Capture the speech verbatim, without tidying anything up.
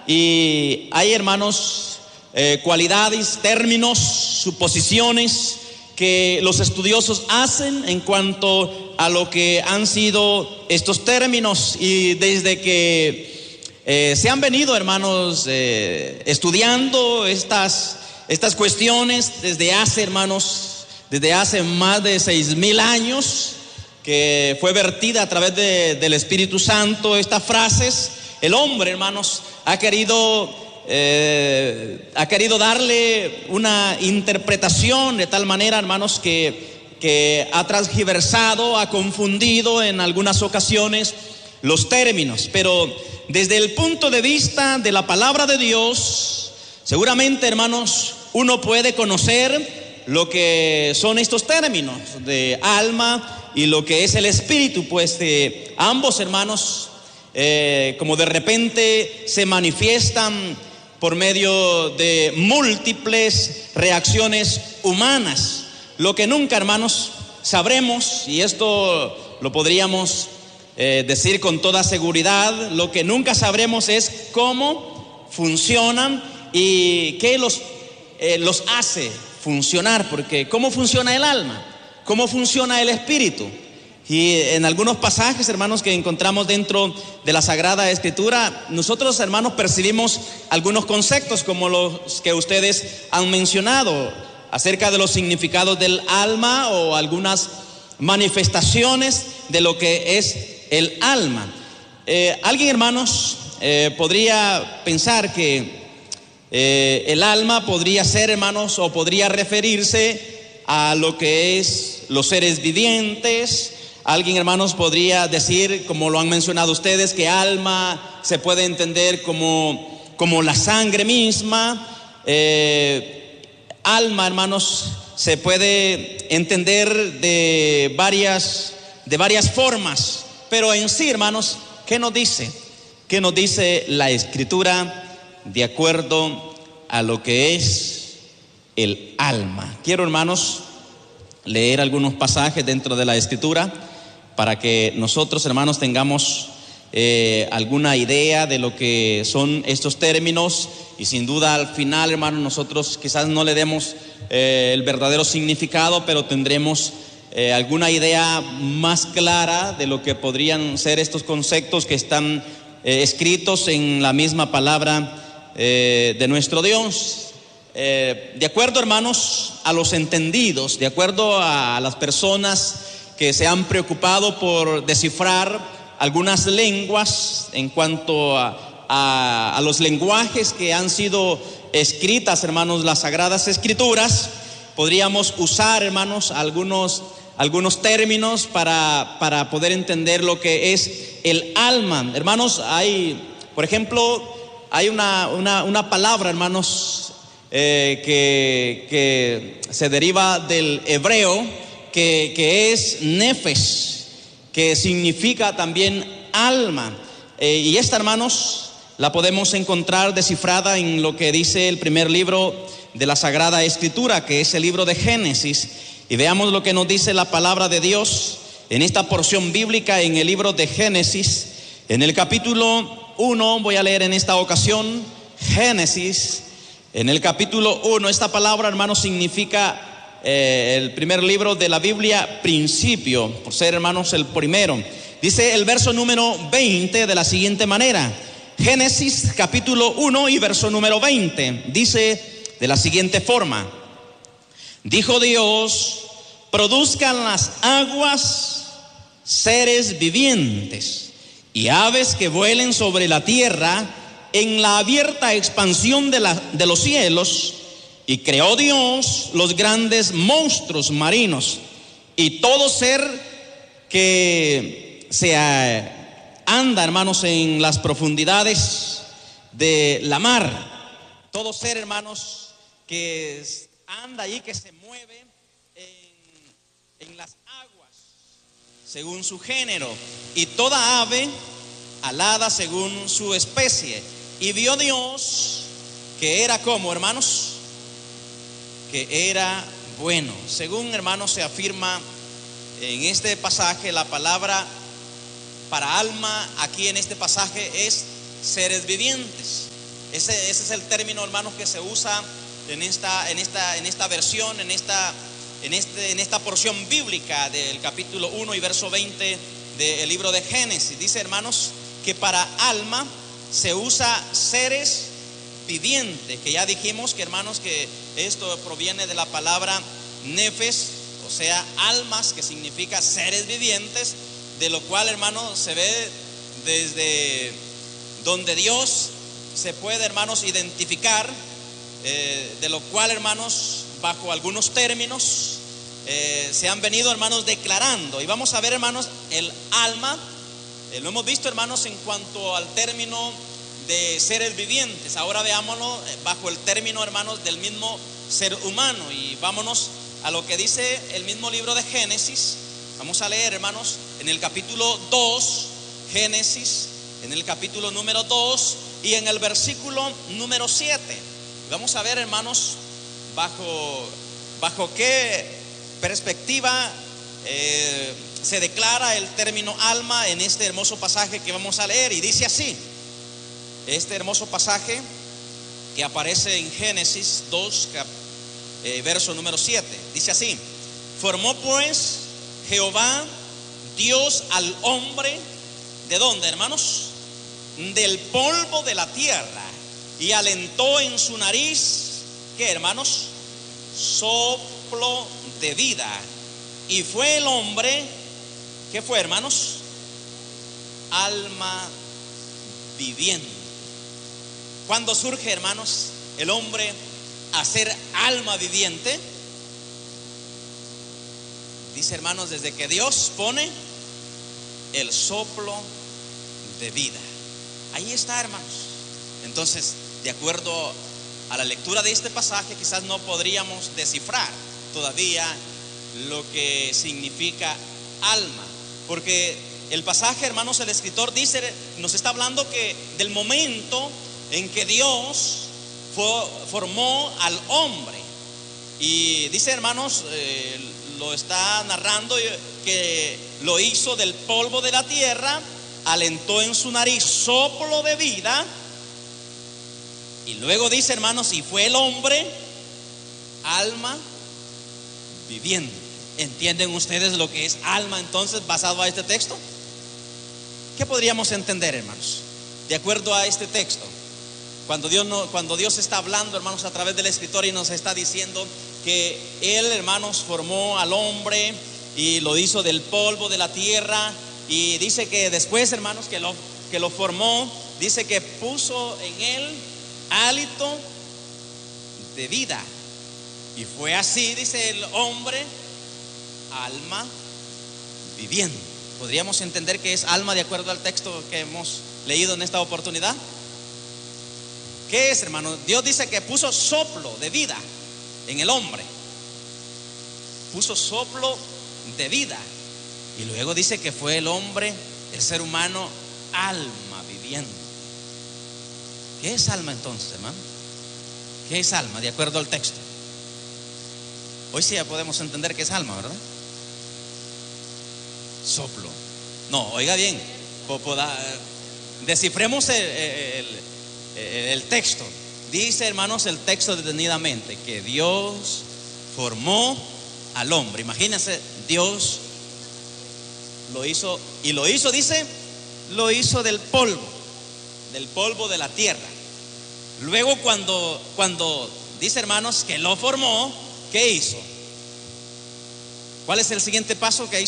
y hay, hermanos, eh, cualidades, términos, suposiciones que los estudiosos hacen en cuanto a lo que han sido estos términos, y desde que eh, se han venido, hermanos, eh, estudiando estas, estas cuestiones desde hace, hermanos, desde hace más de seis mil años, que fue vertida a través de, del Espíritu Santo estas frases, el hombre, hermanos, ha querido, eh, ha querido darle una interpretación de tal manera, hermanos, que, que ha transgiversado, ha confundido en algunas ocasiones los términos. Pero desde el punto de vista de la palabra de Dios, seguramente, hermanos, uno puede conocer lo que son estos términos de alma y lo que es el espíritu, pues de ambos, hermanos, eh, como de repente se manifiestan por medio de múltiples reacciones humanas. Lo que nunca, hermanos, sabremos, y esto lo podríamos eh, decir con toda seguridad, lo que nunca sabremos es cómo funcionan y qué los, eh, los hace funcionar, porque cómo funciona el alma, cómo funciona el espíritu. Y en algunos pasajes, hermanos, que encontramos dentro de la Sagrada Escritura, nosotros, hermanos, percibimos algunos conceptos como los que ustedes han mencionado acerca de los significados del alma, o algunas manifestaciones de lo que es el alma. Eh, alguien, hermanos, eh, podría pensar que eh, el alma podría ser, hermanos, o podría referirse a lo que es los seres vivientes. Alguien, hermanos, podría decir, como lo han mencionado ustedes, que alma se puede entender como, como la sangre misma. Eh, alma, hermanos, se puede entender de varias, de varias formas. Pero en sí, hermanos, ¿qué nos dice? ¿Qué nos dice la Escritura de acuerdo a lo que es el alma? Quiero, hermanos, leer algunos pasajes dentro de la Escritura para que nosotros, hermanos, tengamos eh, alguna idea de lo que son estos términos, y sin duda al final, hermanos, nosotros quizás no le demos eh, el verdadero significado, pero tendremos eh, alguna idea más clara de lo que podrían ser estos conceptos que están eh, escritos en la misma palabra eh, de nuestro Dios. Eh, de acuerdo, hermanos, a los entendidos, de acuerdo a las personas que se han preocupado por descifrar algunas lenguas en cuanto a, a, a los lenguajes que han sido escritas, hermanos, las Sagradas Escrituras, podríamos usar, hermanos, algunos, algunos términos para, para poder entender lo que es el alma. Hermanos, hay, por ejemplo, hay una, una, una palabra, hermanos, eh, que, que se deriva del hebreo, Que, que es nefes, que significa también alma, eh, y esta, hermanos, la podemos encontrar descifrada en lo que dice el primer libro de la Sagrada Escritura, que es el libro de Génesis. Y veamos lo que nos dice la palabra de Dios en esta porción bíblica, en el libro de Génesis, en el capítulo uno. Voy a leer en esta ocasión Génesis, en el capítulo uno. Esta palabra, hermanos, significa Eh, el primer libro de la Biblia, principio, por ser, hermanos, el primero. Dice el verso número veinte de la siguiente manera. Génesis capítulo uno y verso número veinte. Dice de la siguiente forma: dijo Dios, produzcan las aguas seres vivientes y aves que vuelen sobre la tierra en la abierta expansión de, la, de los cielos. Y creó Dios los grandes monstruos marinos y todo ser que se anda, hermanos, en las profundidades de la mar. Todo ser, hermanos, que anda ahí, que se mueve en, en las aguas según su género, y toda ave alada según su especie. Y vio Dios que era como, hermanos, que era bueno. Según, hermanos, se afirma en este pasaje, la palabra para alma aquí en este pasaje es seres vivientes. Ese, ese es el término, hermanos, que se usa en esta, en esta, en esta versión, en esta, en, este, en esta porción bíblica del capítulo uno y verso veinte del libro de Génesis. Dice, hermanos, que para alma se usa seres vivientes, que ya dijimos que, hermanos, que esto proviene de la palabra nefes, o sea, almas, que significa seres vivientes, de lo cual, hermanos, se ve desde donde Dios se puede, hermanos, identificar, eh, de lo cual, hermanos, bajo algunos términos eh, se han venido, hermanos, declarando. Y vamos a ver, hermanos, el alma, eh, lo hemos visto, hermanos, en cuanto al término de seres vivientes. Ahora veámoslo bajo el término, hermanos, del mismo ser humano, y vámonos a lo que dice el mismo libro de Génesis. Vamos a leer, hermanos, en el capítulo dos, Génesis, en el capítulo número dos y en el versículo número siete. Vamos a ver, hermanos, bajo, bajo qué perspectiva eh, se declara el término alma en este hermoso pasaje que vamos a leer. Y dice así, este hermoso pasaje que aparece en Génesis dos, eh, verso número siete, dice así: formó pues Jehová Dios al hombre, ¿de dónde, hermanos? Del polvo de la tierra, y alentó en su nariz, ¿qué, hermanos? Soplo de vida, y fue el hombre, ¿qué fue, hermanos? Alma viviente. ¿Cuándo surge, hermanos, el hombre a ser alma viviente? Dice, hermanos, desde que Dios pone el soplo de vida. Ahí está, hermanos. Entonces, de acuerdo a la lectura de este pasaje, quizás no podríamos descifrar todavía lo que significa alma, porque el pasaje, hermanos, el escritor dice, nos está hablando que del momento en que Dios fue, formó al hombre, y dice, hermanos, eh, lo está narrando, que lo hizo del polvo de la tierra, alentó en su nariz soplo de vida, y luego dice, hermanos, y fue el hombre alma viviente. ¿Entienden ustedes lo que es alma entonces, basado a este texto? ¿Qué podríamos entender, hermanos, de acuerdo a este texto? Cuando Dios, no, cuando Dios está hablando, hermanos, a través del escritor, y nos está diciendo que Él, hermanos, formó al hombre y lo hizo del polvo de la tierra, y dice que después, hermanos, que lo, que lo formó, dice que puso en él hálito de vida, y fue así, dice, el hombre alma viviente. ¿Podríamos entender que es alma de acuerdo al texto que hemos leído en esta oportunidad? ¿Qué es, hermano? Dios dice que puso soplo de vida en el hombre, puso soplo de vida, y luego dice que fue el hombre, el ser humano, alma viviente. ¿Qué es alma entonces, hermano? ¿Qué es alma de acuerdo al texto? Hoy sí ya podemos entender qué es alma, ¿verdad? Soplo. No, oiga bien, descifremos el, el, el texto. Dice, hermanos, el texto detenidamente que Dios formó al hombre. Imagínense, Dios lo hizo, y lo hizo, dice, lo hizo del polvo, del polvo de la tierra. Luego cuando, cuando dice, hermanos, que lo formó, ¿qué hizo? ¿Cuál es el siguiente paso que hizo?